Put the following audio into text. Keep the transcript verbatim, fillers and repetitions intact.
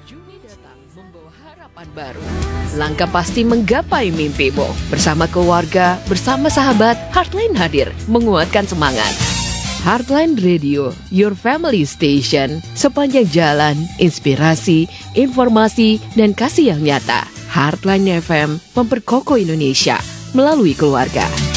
Juni datang membawa harapan baru. Langkah pasti menggapai mimpimu. Bersama keluarga, bersama sahabat, Heartline hadir menguatkan semangat. Heartline Radio, your family station. Sepanjang jalan, inspirasi, informasi, dan kasih yang nyata. Heartline F M memperkokoh Indonesia melalui keluarga.